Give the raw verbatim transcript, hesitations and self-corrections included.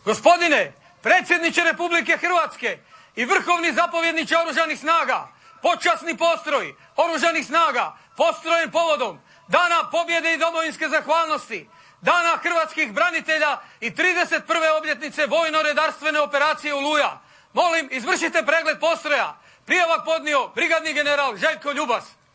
Gospodine, predsjedniče Republike Hrvatske i vrhovni zapovjedniče Oružanih snaga, počasni postroj Oružanih snaga, postrojen povodom Dana pobjede i domovinske zahvalnosti, Dana hrvatskih branitelja i trideset prve obljetnice vojno-redarstvene operacije Oluja. Molim, izvršite pregled postroja. Prijavak podnio brigadni general Željko Ljubas.